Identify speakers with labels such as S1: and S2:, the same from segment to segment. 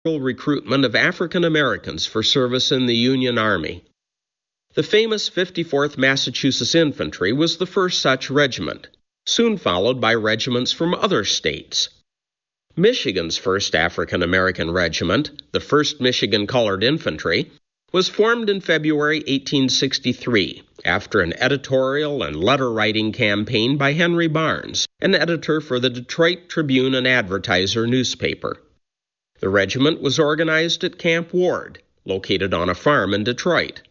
S1: recruitment of African Americans for service in the Union Army. The famous 54th Massachusetts Infantry was the first such regiment, soon followed by regiments from other states. Michigan's first African American regiment, the 1st Michigan Colored Infantry, was formed in February 1863 after an editorial and letter-writing campaign by Henry Barnes, an editor for the Detroit Tribune and Advertiser newspaper. The regiment was organized at Camp Ward, located on a farm in Detroit.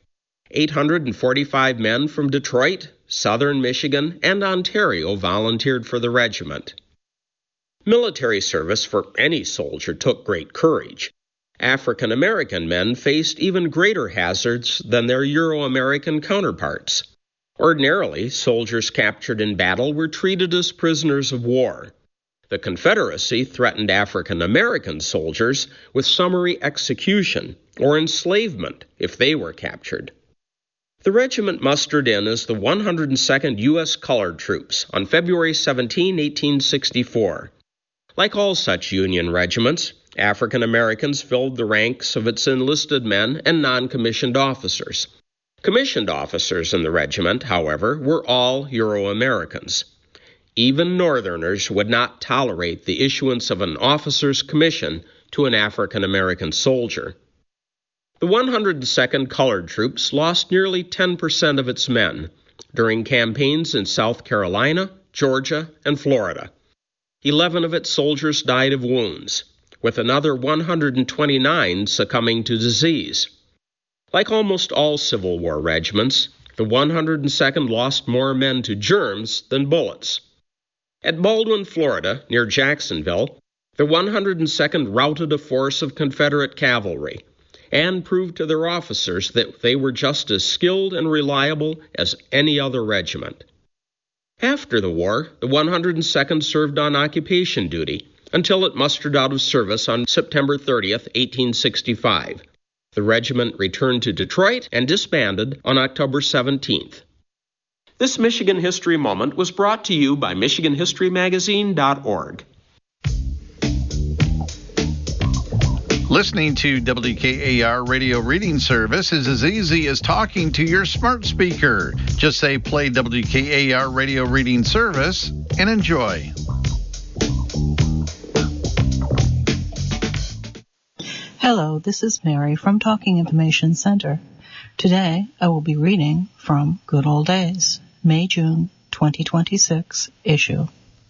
S1: 845 men from Detroit, southern Michigan, and Ontario volunteered for the regiment. Military service for any soldier took great courage. African American men faced even greater hazards than their Euro-American counterparts. Ordinarily, soldiers captured in battle were treated as prisoners of war. The Confederacy threatened African American soldiers with summary execution or enslavement if they were captured. The regiment mustered in as the 102nd U.S. Colored Troops on February 17, 1864. Like all such Union regiments, African Americans filled the ranks of its enlisted men and non-commissioned officers. Commissioned officers in the regiment, however, were all Euro-Americans. Even Northerners would not tolerate the issuance of an officer's commission to an African American soldier. The 102nd Colored Troops lost nearly 10% of its men during campaigns in South Carolina, Georgia, and Florida. 11 of its soldiers died of wounds, with another 129 succumbing to disease. Like almost all Civil War regiments, the 102nd lost more men to germs than bullets. At Baldwin, Florida, near Jacksonville, the 102nd routed a force of Confederate cavalry and proved to their officers that they were just as skilled and reliable as any other regiment. After the war, the 102nd served on occupation duty until it mustered out of service on September 30th, 1865. The regiment returned to Detroit and disbanded on October 17th. This Michigan History Moment was brought to you by MichiganHistoryMagazine.org.
S2: Listening to WKAR Radio Reading Service is as easy as talking to your smart speaker. Just say play WKAR Radio Reading Service and enjoy.
S3: Hello, this is Mary from Talking Information Center. Today I will be reading from Good Old Days, May-June 2026 issue.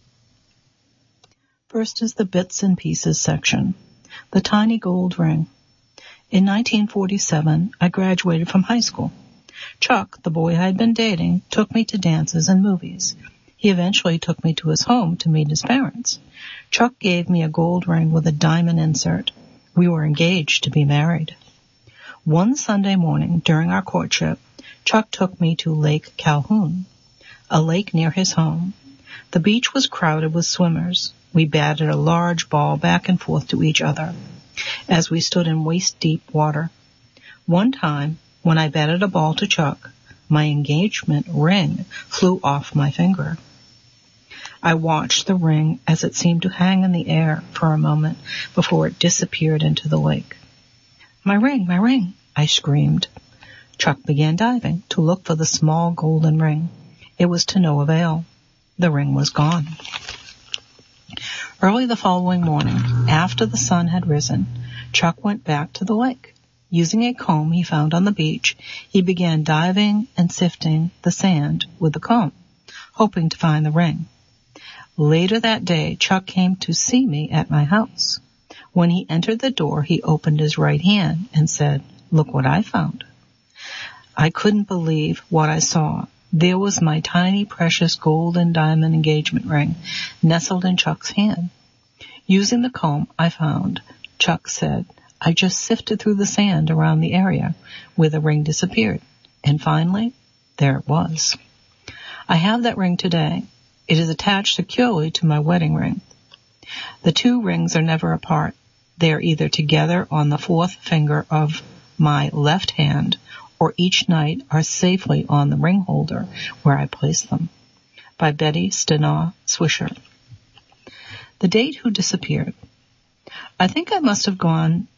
S3: First is the Bits and Pieces section. The Tiny Gold Ring. In 1947, I graduated from high school. Chuck, the boy I had been dating, took me to dances and movies. He eventually took me to his home to meet his parents. Chuck gave me a gold ring with a diamond insert. We were engaged to be married. One Sunday morning during our courtship, Chuck took me to Lake Calhoun, a lake near his home. The beach was crowded with swimmers. We batted a large ball back and forth to each other as we stood in waist-deep water. One time, when I batted a ball to Chuck, my engagement ring flew off my finger. I watched the ring as it seemed to hang in the air for a moment before it disappeared into the lake. My ring, I screamed. Chuck began diving to look for the small golden ring. It was to no avail. The ring was gone. Early the following morning, after the sun had risen, Chuck went back to the lake. Using a comb he found on the beach, he began diving and sifting the sand with the comb, hoping to find the ring. Later that day, Chuck came to see me at my house. When he entered the door, he opened his right hand and said, "Look what I found." I couldn't believe what I saw. There was my tiny, precious gold and diamond engagement ring nestled in Chuck's hand. Using the comb I found, Chuck said, I just sifted through the sand around the area where the ring disappeared. And finally, there it was. I have that ring today. It is attached securely to my wedding ring. The two rings are never apart. They are either together on the fourth finger of my left hand, or each night are safely on the ring holder where I place them. By Betty Stenow Swisher. The date who disappeared. I think I must have gone